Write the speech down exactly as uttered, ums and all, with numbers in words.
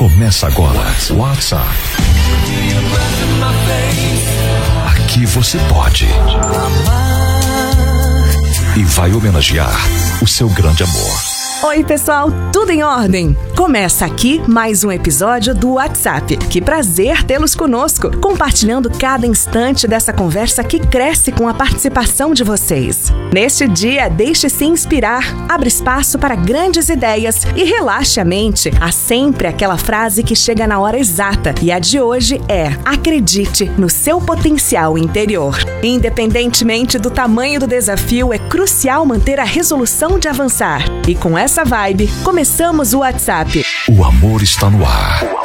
Começa agora. WhatsApp. Aqui você pode e vai homenagear o seu grande amor. Oi, pessoal, tudo em ordem? Começa aqui mais um episódio do WhatsApp. Que prazer tê-los conosco, compartilhando cada instante dessa conversa que cresce com a participação de vocês. Neste dia, deixe-se inspirar, abra espaço para grandes ideias e relaxe a mente. Há sempre aquela frase que chega na hora exata, e a de hoje é: acredite no seu potencial interior. Independentemente do tamanho do desafio, é crucial manter a resolução de avançar. E com essa Essa vibe, começamos o WhatsApp. O amor está no ar.